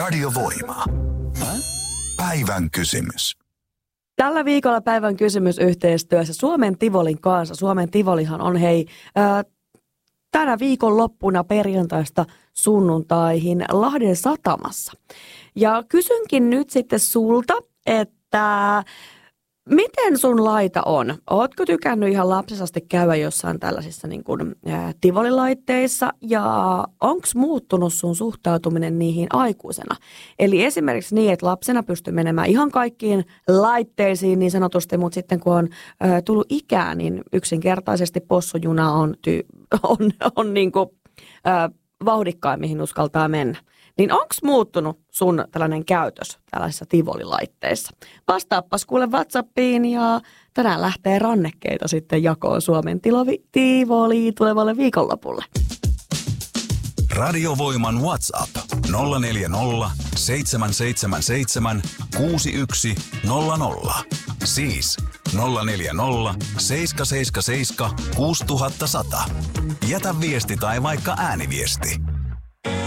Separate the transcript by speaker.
Speaker 1: Radiovoima. Päivän kysymys.
Speaker 2: Tällä viikolla päivän kysymys yhteistyössä Suomen Tivolin kanssa. Suomen Tivolihan on tänä viikonloppuna perjantaista sunnuntaihin Lahden satamassa. Ja kysynkin nyt sitten sulta, että miten sun laita on? Ootko tykännyt ihan lapsesta asti käydä jossain tällaisissa niin kuin, tivolilaitteissa ja onko muuttunut sun suhtautuminen niihin aikuisena? Eli esimerkiksi niin, että lapsena pystyy menemään ihan kaikkiin laitteisiin niin sanotusti, mutta sitten kun on tullut ikää, niin yksinkertaisesti possujuna on niin kuin, vauhdikkain, mihin uskaltaa mennä. Niin onko muuttunut sun tällainen käytös tällaisissa tivolilaitteissa? Vastaappas kuule WhatsAppiin ja tänään lähtee rannekkeita sitten jakoon Suomen Tivoli tulevalle viikonlopulle.
Speaker 1: Radiovoiman WhatsApp 040 777 6100. Siis 040 777 6100. Jätä viesti tai vaikka ääniviesti.